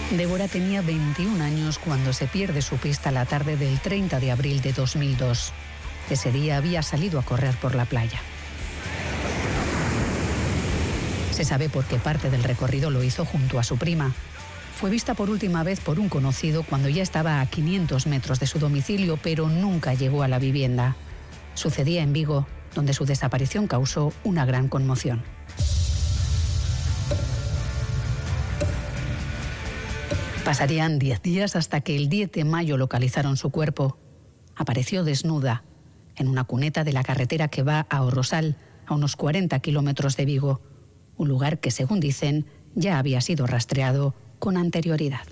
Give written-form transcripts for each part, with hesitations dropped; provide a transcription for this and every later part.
Débora tenía 21 años cuando se pierde su pista la tarde del 30 de abril de 2002. Ese día había salido a correr por la playa. Se sabe por qué parte del recorrido lo hizo junto a su prima. Fue vista por última vez por un conocido cuando ya estaba a 500 metros de su domicilio, pero nunca llegó a la vivienda. Sucedía en Vigo, donde su desaparición causó una gran conmoción. Pasarían 10 días hasta que el 10 de mayo localizaron su cuerpo. Apareció desnuda en una cuneta de la carretera que va a Orrosal, a unos 40 kilómetros de Vigo, un lugar que, según dicen, ya había sido rastreado con anterioridad.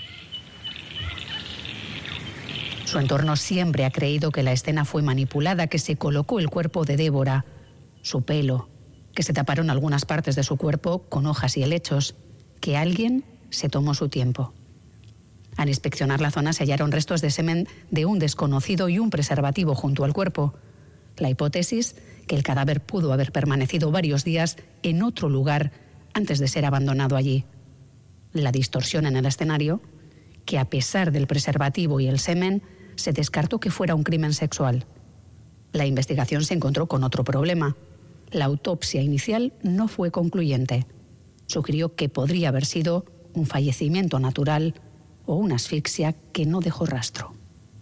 Su entorno siempre ha creído que la escena fue manipulada, que se colocó el cuerpo de Débora, su pelo, que se taparon algunas partes de su cuerpo con hojas y helechos, que alguien se tomó su tiempo. Al inspeccionar la zona se hallaron restos de semen de un desconocido y un preservativo junto al cuerpo. La hipótesis, que el cadáver pudo haber permanecido varios días en otro lugar antes de ser abandonado allí. La distorsión en el escenario, que a pesar del preservativo y el semen, se descartó que fuera un crimen sexual. La investigación se encontró con otro problema. La autopsia inicial no fue concluyente. Sugirió que podría haber sido un fallecimiento natural o una asfixia que no dejó rastro.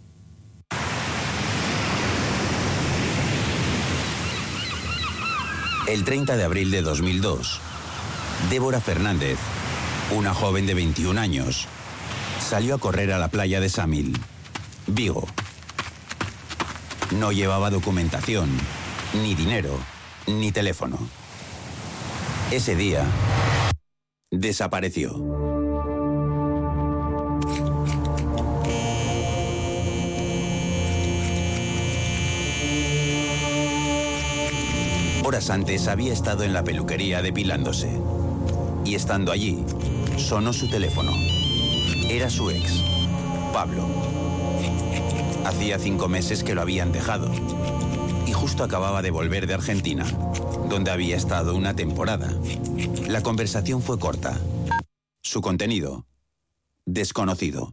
El 30 de abril de 2002, Débora Fernández, una joven de 21 años, salió a correr a la playa de Samil, Vigo. No llevaba documentación, ni dinero, ni teléfono. Ese día, desapareció. Horas antes había estado en la peluquería depilándose. Y estando allí, sonó su teléfono. Era su ex, Pablo. Hacía 5 meses que lo habían dejado. Y justo acababa de volver de Argentina, donde había estado una temporada. La conversación fue corta. Su contenido, desconocido.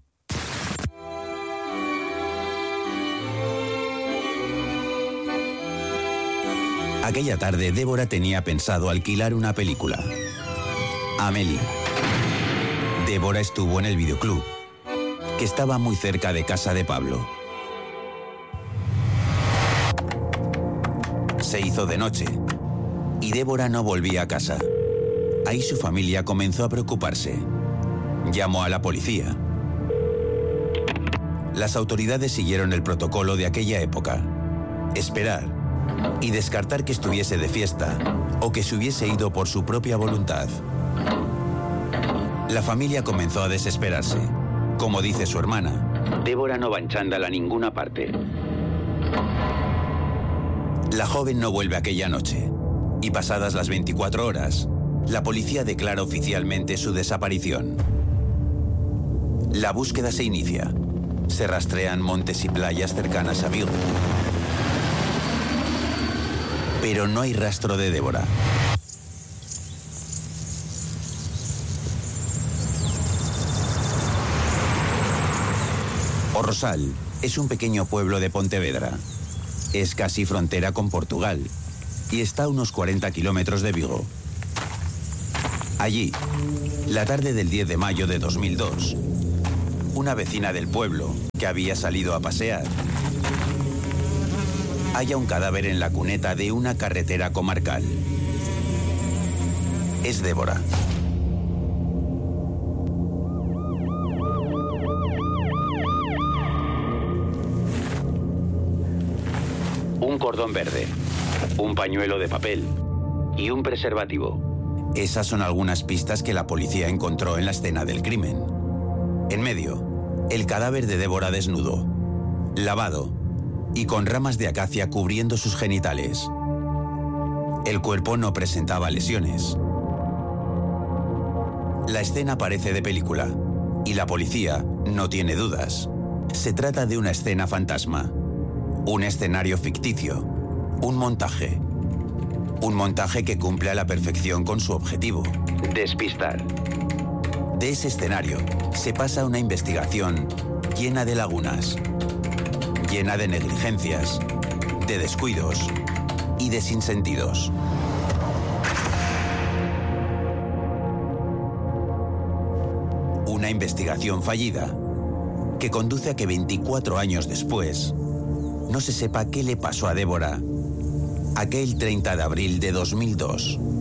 Aquella tarde, Débora tenía pensado alquilar una película. Amélie. Débora estuvo en el videoclub, que estaba muy cerca de casa de Pablo. Se hizo de noche y Débora no volvía a casa. Ahí su familia comenzó a preocuparse. Llamó a la policía. Las autoridades siguieron el protocolo de aquella época. Esperar y descartar que estuviese de fiesta o que se hubiese ido por su propia voluntad. La familia comenzó a desesperarse. Como dice su hermana, Débora no va en chándal a ninguna parte. La joven no vuelve aquella noche y pasadas las 24 horas, la policía declara oficialmente su desaparición. La búsqueda se inicia. Se rastrean montes y playas cercanas a Vigo. Pero no hay rastro de Débora. Orrosal es un pequeño pueblo de Pontevedra. Es casi frontera con Portugal y está a unos 40 kilómetros de Vigo. Allí, la tarde del 10 de mayo de 2002, una vecina del pueblo, que había salido a pasear, halla un cadáver en la cuneta de una carretera comarcal. Es Débora. Un cordón verde, un pañuelo de papel y un preservativo. Esas son algunas pistas que la policía encontró en la escena del crimen. En medio, el cadáver de Débora desnudo, lavado y con ramas de acacia cubriendo sus genitales. El cuerpo no presentaba lesiones. La escena parece de película y la policía no tiene dudas. Se trata de una escena fantasma, un escenario ficticio, un montaje. Un montaje que cumple a la perfección con su objetivo: despistar. De ese escenario se pasa a una investigación llena de lagunas, llena de negligencias, de descuidos y de sinsentidos. Una investigación fallida que conduce a que 24 años después no se sepa qué le pasó a Débora aquel 30 de abril de 2002.